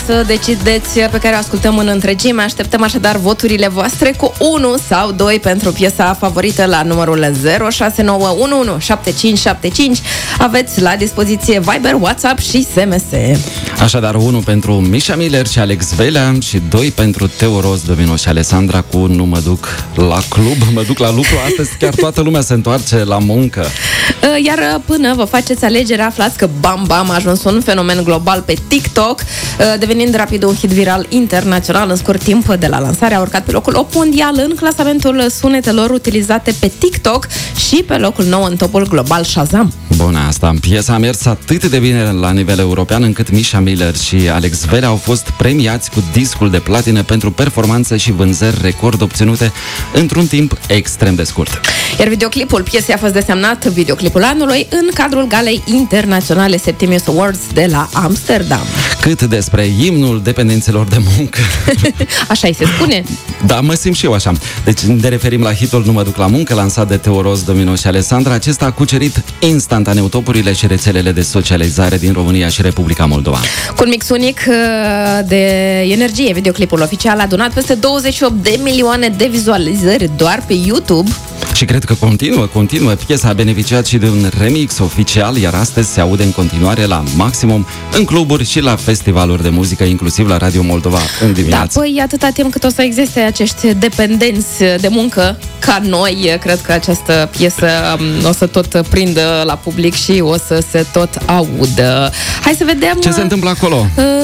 să decideți pe care o ascultăm în întregime. Așteptăm așadar voturile voastre cu 1 sau 2 pentru piesa favorită la numărul 0691175575. Aveți la dispoziție Viber, WhatsApp și SMS. Așadar, 1 pentru Misha Miller și Alex Velea și 2 pentru Teo Ros, Domino și Alessandra cu Nu mă duc la club, mă duc la lucru. Astăzi chiar toată lumea se întoarce la muncă. Iar până vă faceți alegerea, aflați că Bam Bam a ajuns un fenomen global pe TikTok, devenind rapid un hit viral internațional. În scurt timp de la lansare a urcat pe locul 8 mondial în clasamentul sunetelor utilizate pe TikTok și pe locul 9 în topul global Shazam. Bună asta, piesa a mers atât de bine la nivel european încât Misha Miller și Alex Velea au fost premiați cu discul de platină pentru performanță și vânzări record obținute într-un timp extrem de scurt. Iar videoclipul piesei a fost desemnat videoclipul anului în cadrul Galei Internaționale Septimius Awards de la Amsterdam. Cât despre imnul dependențelor de muncă. Așa îi se spune? Da, mă simt și eu așa. Deci ne referim la hitul Nu mă duc la muncă, lansat de Teo Ros, Domino și Alessandra. Acesta a cucerit instantaneu topurile și rețelele de socializare din România și Republica Moldova. Cu un mix unic de energie, videoclipul oficial a adunat peste 28 de milioane de vizualizări doar pe YouTube. Și cred că continuă. Piesa a beneficiat și de un remix oficial, iar astăzi se aude în continuare la maximum în cluburi și la festivaluri de muzică, inclusiv la Radio Moldova în dimineață. Da, păi atâta timp cât o să existe acești dependenți de muncă ca noi, cred că această piesă o să tot prindă la public și o să se tot audă. Hai să vedem ce se întâmplă acolo.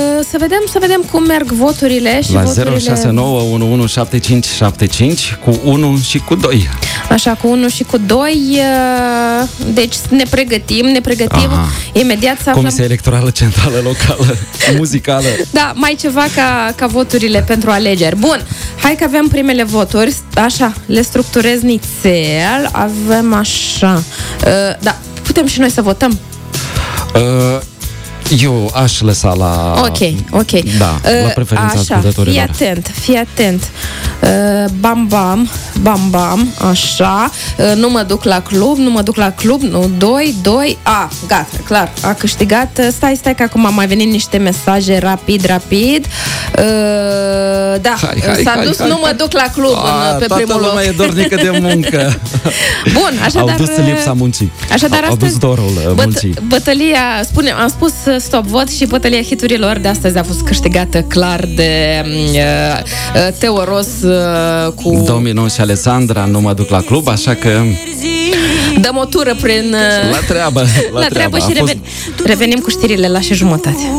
Să vedem cum merg voturile și la voturile 069117575 cu 1 și cu 2. Așa, cu 1 și cu 2. Deci ne pregătim. Aha. Imediat să aflăm... Comisia Electorală Centrală Locală Muzicală. Da, mai ceva ca voturile pentru alegeri. Bun, hai că avem primele voturi. Așa, le structurez nițel. Avem așa. Da, putem și noi să votăm. Eu aș lăsa la... Ok. Da, la preferința ascultătorilor. Fii atent. Bam bam, așa. Nu mă duc la club, nu, 2, gata, clar, a câștigat. Stai că acum am mai venit niște mesaje rapid. Da, s-a dus Nu mă duc la club pe primul loc. Toată lumea e dornică de muncă. Bun, așadar... Au dus lipsa muncii. Așadar, au dus dorul muncii. Bătălia, am spus stop vot și bătălia hiturilor de astăzi a fost câștigată clar de Teo Ros cu Domino și Alessandra, Nu mă duc la club, așa că dăm o tură prin... La treabă și revenim cu știrile la 6:30.